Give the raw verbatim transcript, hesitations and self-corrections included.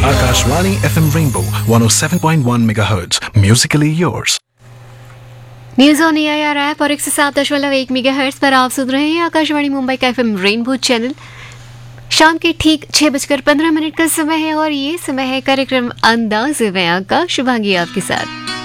Akashvani F M Rainbow one oh seven point one megahertz. Musically yours. News on AIR app और एक सौ सात दशमलव एक मेगाहर्ट्ज पर आप सुन रहे हैं आकाशवाणी मुंबई का एफएम रेनबो चैनल। शाम के ठीक छह बजकर पंद्रह मिनट का समय है और ये समय है कार्यक्रम अंदाज़-ए-बयां का। शुभांगी आपके साथ।